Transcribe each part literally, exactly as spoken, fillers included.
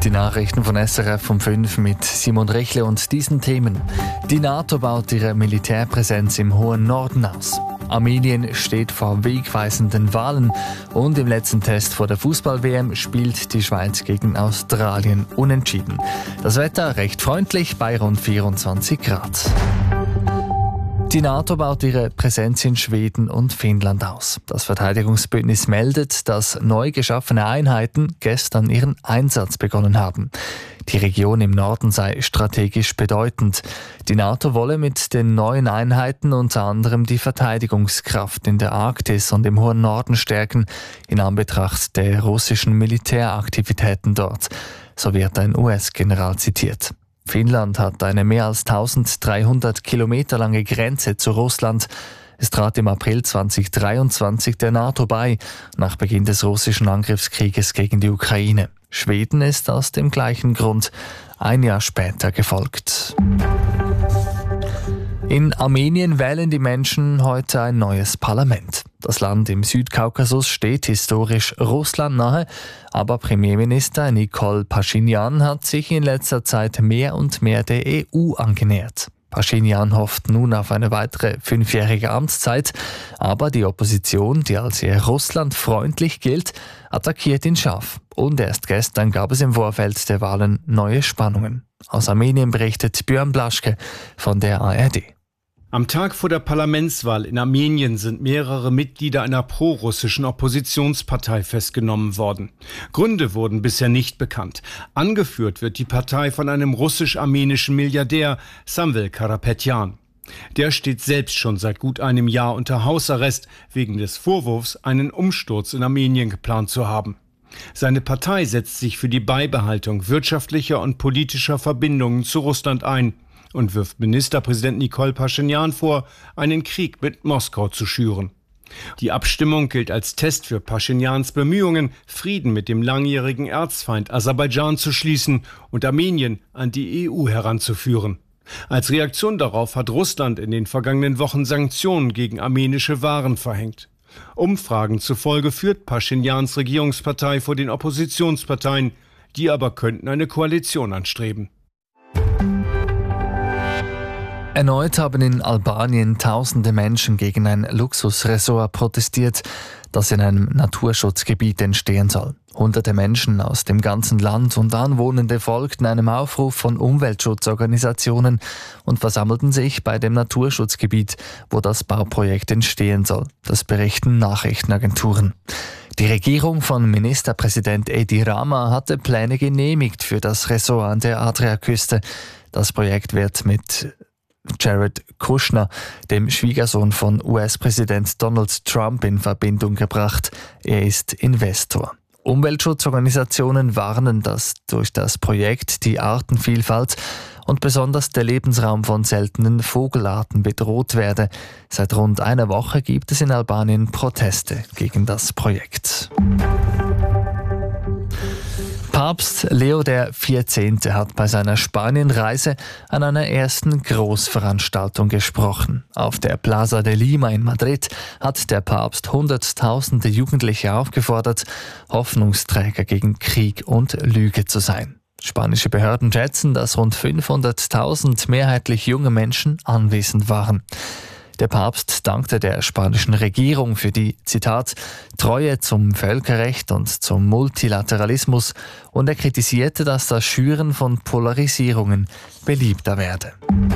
Die Nachrichten von S R F um fünf mit Simon Rechle und diesen Themen. Die NATO baut ihre Militärpräsenz im hohen Norden aus. Armenien steht vor wegweisenden Wahlen und im letzten Test vor der Fußball-W M spielt die Schweiz gegen Australien unentschieden. Das Wetter recht freundlich bei rund vierundzwanzig Grad. Die NATO baut ihre Präsenz in Schweden und Finnland aus. Das Verteidigungsbündnis meldet, dass neu geschaffene Einheiten gestern ihren Einsatz begonnen haben. Die Region im Norden sei strategisch bedeutend. Die NATO wolle mit den neuen Einheiten unter anderem die Verteidigungskraft in der Arktis und im hohen Norden stärken, in Anbetracht der russischen Militäraktivitäten dort. So wird ein U S-General zitiert. Finnland hat eine mehr als eintausenddreihundert Kilometer lange Grenze zu Russland. Es trat im April zweitausenddreiundzwanzig der NATO bei, nach Beginn des russischen Angriffskrieges gegen die Ukraine. Schweden ist aus dem gleichen Grund ein Jahr später gefolgt. In Armenien wählen die Menschen heute ein neues Parlament. Das Land im Südkaukasus steht historisch Russland nahe, aber Premierminister Nikol Paschinjan hat sich in letzter Zeit mehr und mehr der E U angenähert. Paschinjan hofft nun auf eine weitere fünfjährige Amtszeit, aber die Opposition, die als eher russlandfreundlich gilt, attackiert ihn scharf. Und erst gestern gab es im Vorfeld der Wahlen neue Spannungen. Aus Armenien berichtet Björn Blaschke von der A R D. Am Tag vor der Parlamentswahl in Armenien sind mehrere Mitglieder einer prorussischen Oppositionspartei festgenommen worden. Gründe wurden bisher nicht bekannt. Angeführt wird die Partei von einem russisch-armenischen Milliardär, Samvel Karapetyan. Der steht selbst schon seit gut einem Jahr unter Hausarrest wegen des Vorwurfs, einen Umsturz in Armenien geplant zu haben. Seine Partei setzt sich für die Beibehaltung wirtschaftlicher und politischer Verbindungen zu Russland ein und wirft Ministerpräsident Nikol Paschinjan vor, einen Krieg mit Moskau zu schüren. Die Abstimmung gilt als Test für Paschinjans Bemühungen, Frieden mit dem langjährigen Erzfeind Aserbaidschan zu schließen und Armenien an die E U heranzuführen. Als Reaktion darauf hat Russland in den vergangenen Wochen Sanktionen gegen armenische Waren verhängt. Umfragen zufolge führt Paschinjans Regierungspartei vor den Oppositionsparteien, die aber könnten eine Koalition anstreben. Erneut haben in Albanien tausende Menschen gegen ein Luxusresort protestiert, das in einem Naturschutzgebiet entstehen soll. Hunderte Menschen aus dem ganzen Land und Anwohnende folgten einem Aufruf von Umweltschutzorganisationen und versammelten sich bei dem Naturschutzgebiet, wo das Bauprojekt entstehen soll. Das berichten Nachrichtenagenturen. Die Regierung von Ministerpräsident Edi Rama hatte Pläne genehmigt für das Resort an der Adriaküste. Das Projekt wird mit Jared Kushner, dem Schwiegersohn von U S-Präsident Donald Trump, in Verbindung gebracht. Er ist Investor. Umweltschutzorganisationen warnen, dass durch das Projekt die Artenvielfalt und besonders der Lebensraum von seltenen Vogelarten bedroht werde. Seit rund einer Woche gibt es in Albanien Proteste gegen das Projekt. Papst Leo der vierzehnte hat bei seiner Spanienreise an einer ersten Großveranstaltung gesprochen. Auf der Plaza de Lima in Madrid hat der Papst Hunderttausende Jugendliche aufgefordert, Hoffnungsträger gegen Krieg und Lüge zu sein. Spanische Behörden schätzen, dass rund fünfhunderttausend mehrheitlich junge Menschen anwesend waren. Der Papst dankte der spanischen Regierung für die, Zitat, Treue zum Völkerrecht und zum Multilateralismus und er kritisierte, dass das Schüren von Polarisierungen beliebter werde.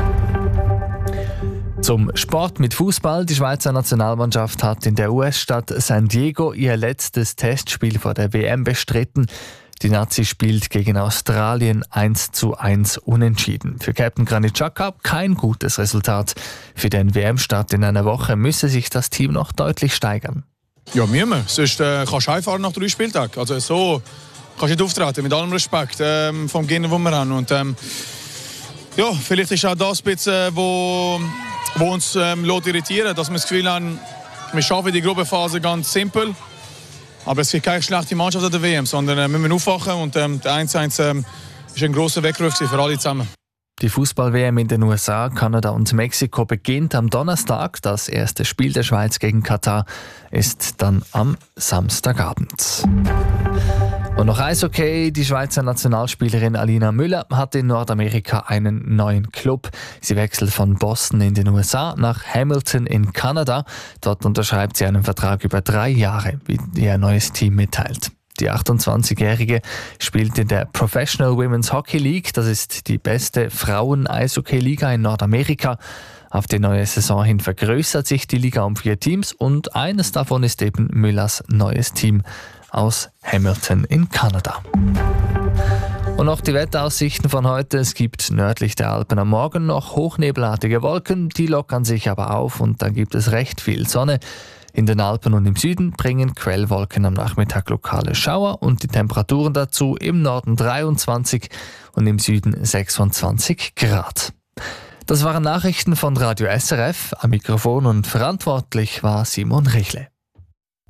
Zum Sport mit Fußball. Die Schweizer Nationalmannschaft hat in der U S-Stadt San Diego ihr letztes Testspiel vor der W M bestritten. Die Nazi spielt gegen Australien eins zu eins unentschieden. Für Captain Granit Xhaka kein gutes Resultat. Für den W M-Start in einer Woche müsse sich das Team noch deutlich steigern. Ja, müssen wir. Sonst äh, kannst du heimfahren nach drei Spieltagen. Also so kannst du nicht auftreten, mit allem Respekt ähm, vom Gegner, den wir haben. Und, ähm, ja, vielleicht ist auch das ein bisschen, wo, wo uns ähm, irritieren lässt, dass wir das Gefühl haben, wir schaffen die Gruppenphase ganz simpel. Aber es gibt keine schlechte Mannschaft an der W M, sondern äh, wir müssen aufwachen und ähm, der eins zu eins ähm, ist ein grosser Weckruf für alle zusammen. Die Fußball-W M in den U S A, Kanada und Mexiko beginnt am Donnerstag. Das erste Spiel der Schweiz gegen Katar ist dann am Samstagabend. Und noch Eishockey. Die Schweizer Nationalspielerin Alina Müller hat in Nordamerika einen neuen Club. Sie wechselt von Boston in den U S A nach Hamilton in Kanada. Dort unterschreibt sie einen Vertrag über drei Jahre, wie ihr neues Team mitteilt. Die achtundzwanzigjährige spielt in der Professional Women's Hockey League. Das ist die beste Frauen-Eishockey-Liga in Nordamerika. Auf die neue Saison hin vergrößert sich die Liga um vier Teams und eines davon ist eben Müllers neues Team aus Hamilton in Kanada. Und noch die Wetteraussichten von heute. Es gibt nördlich der Alpen am Morgen noch hochnebelartige Wolken, die lockern sich aber auf und dann gibt es recht viel Sonne. In den Alpen und im Süden bringen Quellwolken am Nachmittag lokale Schauer und die Temperaturen dazu im Norden dreiundzwanzig und im Süden sechsundzwanzig Grad. Das waren Nachrichten von Radio S R F. Am Mikrofon und verantwortlich war Simon Richle.